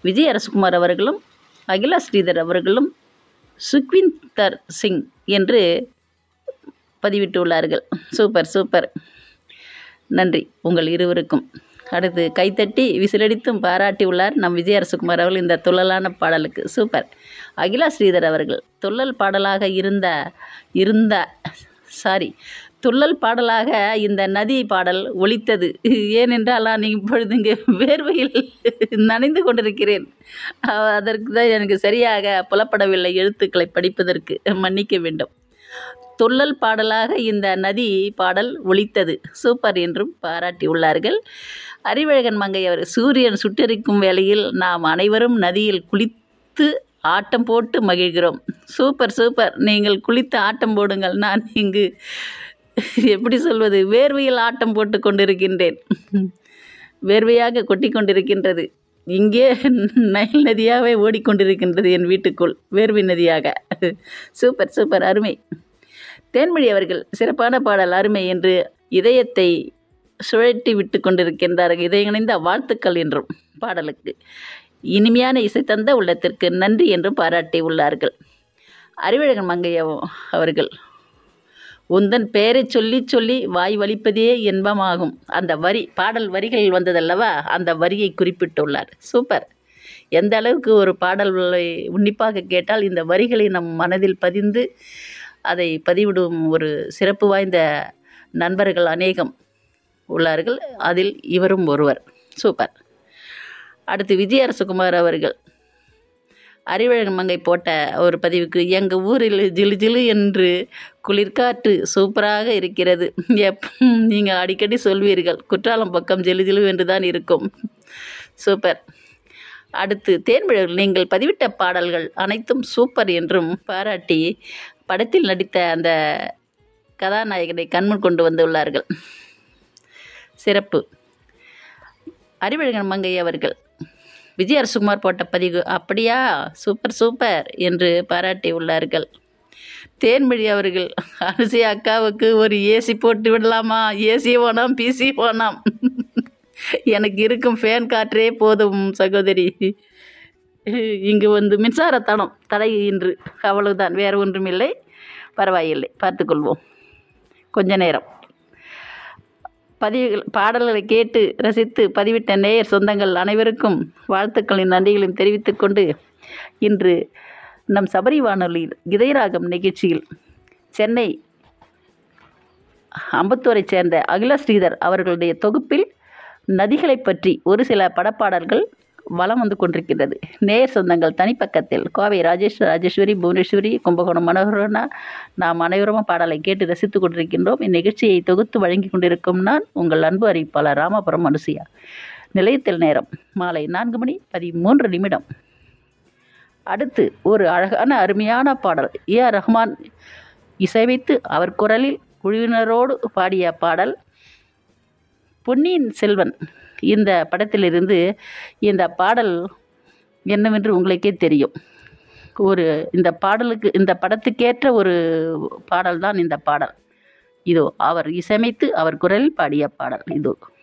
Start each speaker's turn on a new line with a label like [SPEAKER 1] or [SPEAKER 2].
[SPEAKER 1] விஜய் அரசகுமார் அவர்களும் அகிலா ஸ்ரீதர் அவர்களும் சுக்விந்தர் சிங் என்று பதிவிட்டுள்ளார்கள். சூப்பர் சூப்பர், நன்றி உங்கள் இருவருக்கும். அடுத்து கைத்தட்டி விசிலடித்தும் பாராட்டியுள்ளார் நம் விஜய் அரசகுமார் அவர்கள் இந்த துள்ளலான பாடலுக்கு. சூப்பர். அகிலா ஸ்ரீதர் அவர்கள் துள்ளல் பாடலாக துள்ளல் பாடலாக இந்த நதி பாடல் ஒலித்தது. ஏனென்றால் நான் இப்பொழுது இங்கே வேர்வையில் நனைந்து கொண்டிருக்கிறேன். அதற்கு தான் எனக்கு சரியாக புலப்படவில்லை எழுத்துக்களை படிப்பதற்கு, மன்னிக்க வேண்டும். துள்ளல் பாடலாக இந்த நதி பாடல் ஒலித்தது. சூப்பர் என்றும் பாராட்டியுள்ளார்கள். அறிவழகன் மங்கை அவர் சூரியன் சுட்டெரிக்கும் வேளையில் நாம் அனைவரும் நதியில் குளித்து ஆட்டம் போட்டு மகிழ்கிறோம். சூப்பர் சூப்பர், நீங்கள் குளித்து ஆட்டம் போடுங்கள். நான் இங்கு எப்படி சொல்வது, வேர்வையில் ஆட்டம் போட்டு கொண்டிருக்கின்றேன். வேர்வையாக கொட்டி கொண்டிருக்கின்றது. இங்கே நைல் நதியாகவே ஓடிக்கொண்டிருக்கின்றது என் வீட்டுக்குள், வேர்வை நதியாக. சூப்பர் சூப்பர், அருமை. தேன்மொழி அவர்கள் சிறப்பான பாடல், அருமை என்று இதயத்தை சுழட்டி விட்டு கொண்டிருக்கின்றார்கள். இதயங்கணிந்த வாழ்த்துக்கள் என்றும் பாடலுக்கு இனிமையான இசை தந்த உள்ளத்திற்கு நன்றி என்றும் பாராட்டி உள்ளார்கள். அறிவழகன் மங்கையா அவர்கள் உந்தன் பெயரை சொல்லி சொல்லி வாய் வலிப்பதே இன்பமாகும். அந்த பாடல் வரிகளில் வந்ததல்லவா, அந்த வரியை குறிப்பிட்டுள்ளார். சூப்பர். எந்த அளவுக்கு ஒரு பாடல்களை உன்னிப்பாக கேட்டால் இந்த வரிகளை நம் மனதில் பதிந்து அதை பதிவிடும் ஒரு சிறப்பு வாய்ந்த நண்பர்கள் அநேகம் உள்ளார்கள். அதில் இவரும் ஒருவர். சூப்பர். அடுத்து விஜய் அரசகுமார் அவர்கள் அறிவழகன் மங்கை போட்ட ஒரு பதிவுக்கு, எங்கள் ஊரில் ஜிலு ஜிலு என்று குளிர்காற்று சூப்பராக இருக்கிறது. நீங்கள் அடிக்கடி சொல்வீர்கள், குற்றாலம் பக்கம் ஜிலு ஜிலு என்று தான் இருக்கும். சூப்பர். அடுத்து தேன்மொழி, நீங்கள் பதிவிட்ட பாடல்கள் அனைத்தும் சூப்பர் என்றும் பாராட்டி படத்தில் நடித்த அந்த கதாநாயகனை கண்முன் கொண்டு வந்துள்ளார்கள். சிறப்பு. அறிவழகன் மங்கை அவர்கள் விஜய் அரசகுமார் போட்ட பதிவு, அப்படியா, சூப்பர் சூப்பர் என்று பாராட்டி உள்ளார்கள். தேன்மொழி அவர்கள், அனுசி அக்காவுக்கு ஒரு ஏசி போட்டு விடலாமா? ஏசி வேணாம், பிசி வேணாம், எனக்கு இருக்கும் ஃபேன் காற்றே போதும் சகோதரி. இங்கு மின்சார தடை இன்று, அவ்வளவுதான், வேறு ஒன்றுமில்லை. பரவாயில்லை, பார்த்துக்கொள்வோம் கொஞ்ச நேரம். பாடல்களை கேட்டு ரசித்து பதிவிட்ட நேயர் சொந்தங்கள் அனைவருக்கும் வாழ்த்துக்களின் நன்றிகளையும் தெரிவித்துக் கொண்டு, இன்று நம் சபரி வானொலியில் இதயராகம் நிகழ்ச்சியில் சென்னை அம்பத்தூரைச் சேர்ந்த அகிலா ஸ்ரீதர் அவர்களுடைய தொகுப்பில் நதிகளை பற்றி ஒரு சில படப்பாடல்கள் வலம் வந்து கொண்டிருக்கின்றது. நேயர் சொந்தங்கள் தனிப்பக்கத்தில் கோவை ராஜேஸ்வரி, புவனேஸ்வரி, கும்பகோணம் மனோகரனா, நாம் அனைவரும் பாடலை கேட்டு ரசித்துக் கொண்டிருக்கின்றோம். இந்நிகழ்ச்சியை தொகுத்து வழங்கி கொண்டிருக்கும் நான் உங்கள் அன்பு அறிவிப்பாளர் ராமாபுரம் அனுசியா. நிலையத்தில் நேரம் மாலை 4:13. அடுத்து ஒரு அழகான அருமையான பாடல், ஏ.ஆர். ரஹ்மான் இசைவைத்து அவர் குரலில் குழுவினரோடு பாடிய பாடல் பொன்னியின் செல்வன். இந்த படத்திலிருந்து இந்த பாடல் என்னவென்று உங்களுக்கே தெரியும். இந்த படத்துக்கேற்ற ஒரு பாடல் தான் இந்த பாடல். இதோ அவர் இசையமைத்து அவர் குரலில் பாடிய பாடல் இதோ.